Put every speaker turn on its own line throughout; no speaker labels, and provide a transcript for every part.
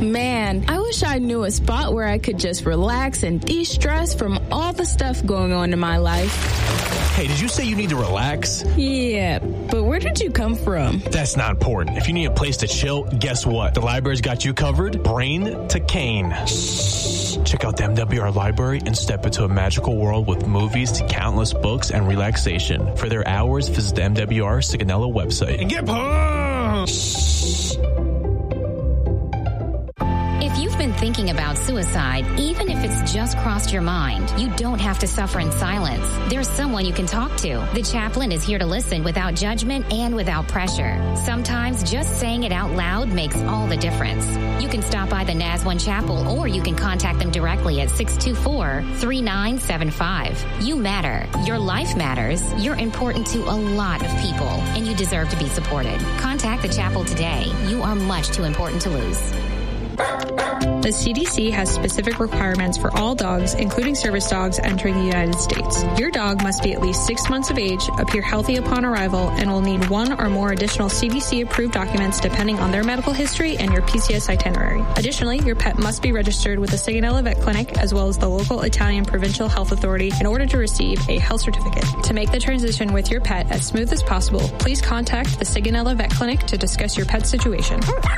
Man, I wish I knew a spot where I could just relax and de-stress from all the stuff going on in my life.
Hey, did you say you need to relax?
Yeah, but where did you come from?
That's not important. If you need a place to chill, guess what? The library's got you covered. Brain to Cane. Shh. Check out the MWR Library and step into a magical world with movies to countless books and relaxation. For their hours, visit the MWR Sigonella website. And get pumped!
Shh. If you've been thinking about suicide, even if it's just crossed your mind, you don't have to suffer in silence. There's someone you can talk to. The chaplain is here to listen without judgment and without pressure. Sometimes just saying it out loud makes all the difference. You can stop by the NAS1 Chapel, or you can contact them directly at 624-3975. You matter. Your life matters. You're important to a lot of people, and you deserve to be supported. Contact the chapel today. You are much too important to lose.
The CDC has specific requirements for all dogs, including service dogs, entering the United States. Your dog must be at least 6 months of age, appear healthy upon arrival, and will need one or more additional CDC-approved documents depending on their medical history and your PCS itinerary. Additionally, your pet must be registered with the Sigonella Vet Clinic as well as the local Italian Provincial Health Authority in order to receive a health certificate. To make the transition with your pet as smooth as possible, please contact the Sigonella Vet Clinic to discuss your pet's situation.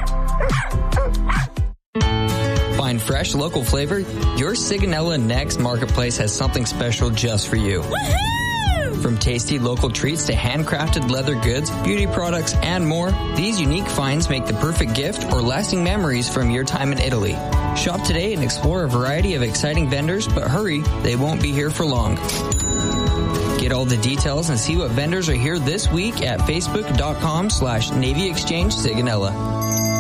Find fresh, local flavor? Your Sigonella Next Marketplace has something special just for you. Woohoo! From tasty local treats to handcrafted leather goods, beauty products, and more, these unique finds make the perfect gift or lasting memories from your time in Italy. Shop today and explore a variety of exciting vendors, but hurry, they won't be here for long. Get all the details and see what vendors are here this week at facebook.com/Navy Exchange Sigonella.